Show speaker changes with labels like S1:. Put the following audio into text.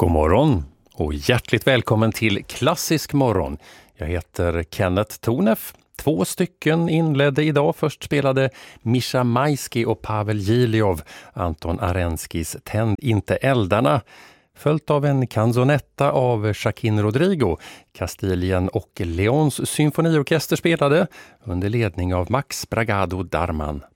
S1: God morgon och hjärtligt välkommen till Klassisk morgon. Jag heter Kenneth Tornef. 2 stycken inledde idag. Först spelade Mischa Maisky och Pavel Giliov Anton Arenskis Tänd inte eldarna. Följt av en canzonetta av Joaquin Rodrigo. Kastilien och Leons symfoniorkester spelade under ledning av Max Bragado Darman.